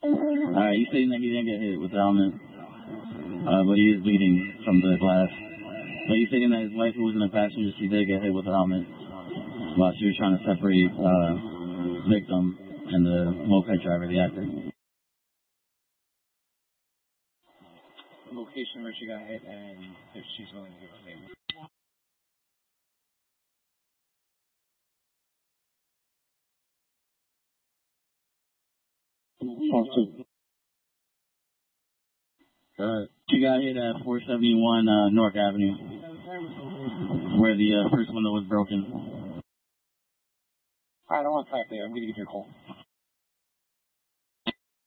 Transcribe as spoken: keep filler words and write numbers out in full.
Alright, he's saying that he didn't get hit with the helmet, uh, but he is bleeding from the glass. But he's saying that his wife, who was in the passenger seat, did get hit with the helmet while she was trying to separate uh, victim and the moped driver, the actor. Location where she got hit and if she's willing to give a statement. Uh, she got hit at four seventy-one uh, North Avenue, where the uh, first window was broken. Alright, I want to talk there. I'm going to give you a call.